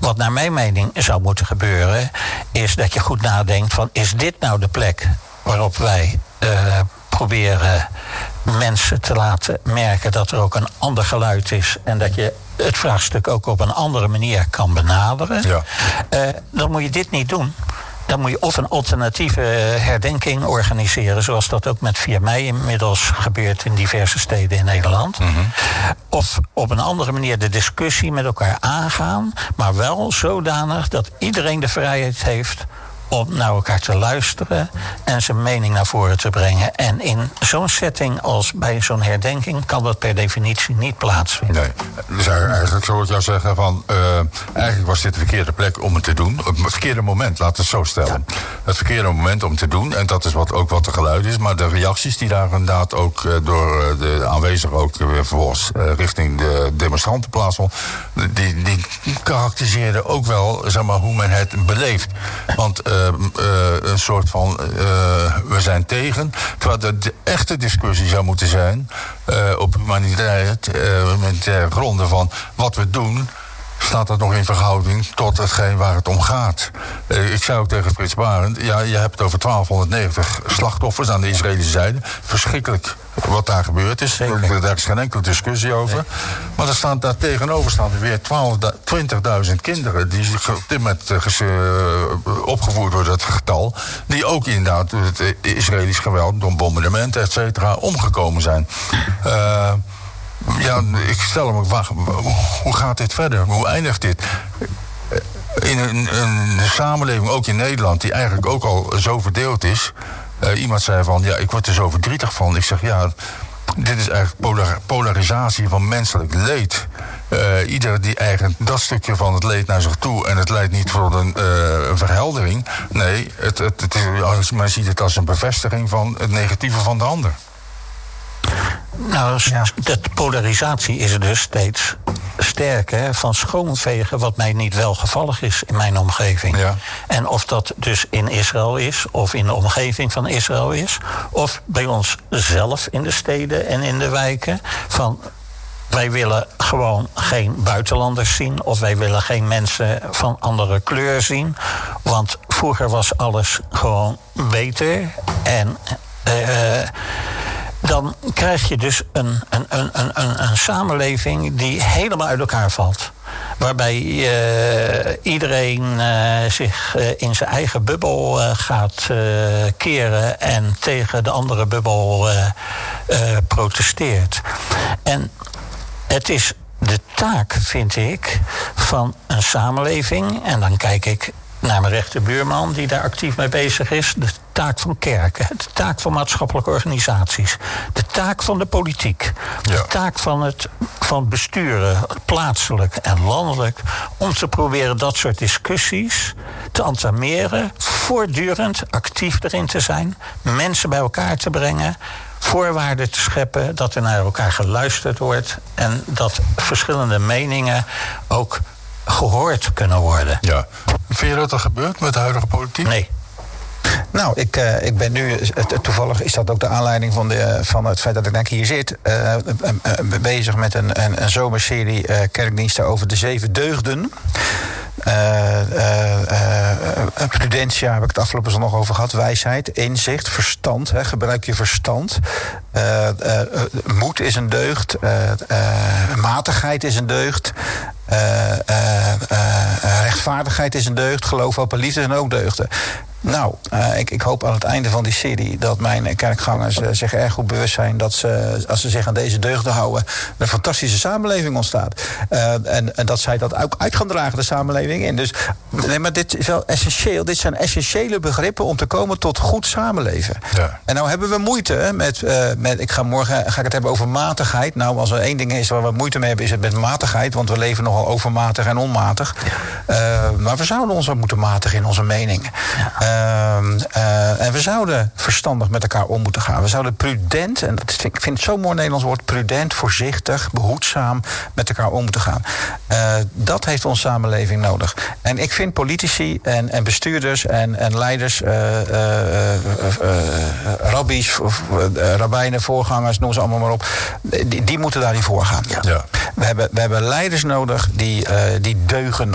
wat naar mijn mening zou moeten gebeuren, is dat je goed nadenkt van, is dit nou de plek waarop wij proberen mensen te laten merken dat er ook een ander geluid is en dat je het vraagstuk ook op een andere manier kan benaderen. Ja. Dan moet je dit niet doen. Dan moet je of een alternatieve herdenking organiseren, zoals dat ook met 4 mei inmiddels gebeurt in diverse steden in Nederland. Mm-hmm. Of op een andere manier de discussie met elkaar aangaan, maar wel zodanig dat iedereen de vrijheid heeft om naar elkaar te luisteren en zijn mening naar voren te brengen. En in zo'n setting als bij zo'n herdenking kan dat per definitie niet plaatsvinden. Nee, dus eigenlijk zou ik jou zeggen van, eigenlijk was dit de verkeerde plek om het te doen. Het verkeerde moment, laten we het zo stellen. Ja. Het verkeerde moment om te doen, en dat is ook wat de geluid is. Maar de reacties die daar inderdaad ook door de aanwezigen ook weer vervolgens richting de demonstranten plaatsvonden, die karakteriseerden ook wel, zeg maar, hoe men het beleeft. Want een soort van we zijn tegen, terwijl de echte discussie zou moeten zijn op humanitaire gronden van wat we doen, staat dat nog in verhouding tot hetgeen waar het om gaat. Ik zei ook tegen Frits Barend, ja, je hebt het over 1290 slachtoffers aan de Israëlische zijde. Verschrikkelijk wat daar gebeurd is. Daar is geen enkele discussie over. Nee. Maar daar tegenover staan er weer 20.000 kinderen die op dit moment opgevoerd worden, dat getal, die ook inderdaad door het Israëlisch geweld, door bombardementen, et cetera, omgekomen zijn. Ja, ik stel me, hoe gaat dit verder? Hoe eindigt dit? In een samenleving, ook in Nederland, die eigenlijk ook al zo verdeeld is. Iemand zei van, ja, ik word er zo verdrietig van. Ik zeg, ja, dit is eigenlijk polarisatie van menselijk leed. Ieder die eigenlijk dat stukje van het leed naar zich toe, en het leidt niet tot een verheldering. Nee, men ziet het als een bevestiging van het negatieve van de ander. Nou, de polarisatie is er dus steeds sterker van schoonvegen wat mij niet welgevallig is in mijn omgeving. Ja. En of dat dus in Israël is, of in de omgeving van Israël is, of bij ons zelf in de steden en in de wijken, van wij willen gewoon geen buitenlanders zien, of wij willen geen mensen van andere kleur zien. Want vroeger was alles gewoon beter. En dan krijg je dus een samenleving die helemaal uit elkaar valt. Waarbij iedereen zich in zijn eigen bubbel gaat keren en tegen de andere bubbel protesteert. En het is de taak, vind ik, van een samenleving, en dan kijk ik naar mijn rechterbuurman die daar actief mee bezig is, de taak van kerken, de taak van maatschappelijke organisaties, de taak van de politiek, de taak van besturen, plaatselijk en landelijk, om te proberen dat soort discussies te entameren, voortdurend actief erin te zijn, mensen bij elkaar te brengen, voorwaarden te scheppen, dat er naar elkaar geluisterd wordt en dat verschillende meningen ook gehoord kunnen worden. Ja. Vind je dat er gebeurt met de huidige politiek? Nee. Nou, ik ben nu, toevallig is dat ook de aanleiding van het feit dat ik denk hier zit, bezig met een zomerserie kerkdiensten over de 7 deugden. Prudentia heb ik het afgelopen zondag over gehad. Wijsheid, inzicht, verstand. Gebruik je verstand. Moed is een deugd. Matigheid is een deugd. Rechtvaardigheid is een deugd. Geloof, hoop en liefde zijn ook deugden. Nou, ik hoop aan het einde van die serie dat mijn kerkgangers zich erg goed bewust zijn dat ze, als ze zich aan deze deugden houden, een fantastische samenleving ontstaat. En dat zij dat ook uit gaan dragen, de samenleving in. Dus, nee, maar dit is wel essentieel. Dit zijn essentiële begrippen om te komen tot goed samenleven. Ja. En nou hebben we moeite met morgen ga ik het hebben over matigheid. Nou, als er één ding is waar we moeite mee hebben, is het met matigheid. Want we leven nogal overmatig en onmatig. Maar we zouden ons wat moeten matigen in onze mening. Ja. En we zouden verstandig met elkaar om moeten gaan. We zouden prudent, en ik vind het zo'n mooi Nederlands woord, prudent, voorzichtig, behoedzaam met elkaar om moeten gaan. Dat heeft onze samenleving nodig. En ik vind politici en bestuurders en leiders, rabbies, rabbijnen, voorgangers, noem ze allemaal maar op, die moeten daarin voorgaan. Ja. We hebben leiders nodig die deugen